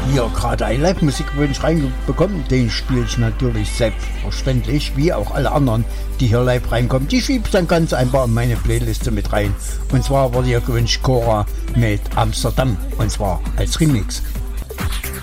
hier gerade einen Live-Musikwunsch reinbekommen. Den spiele ich natürlich selbstverständlich, wie auch alle anderen, die hier live reinkommen. Die schiebe ich dann ganz einfach in meine Playliste mit rein. Und zwar wurde hier gewünscht Cora mit Amsterdam. Und zwar als Remix.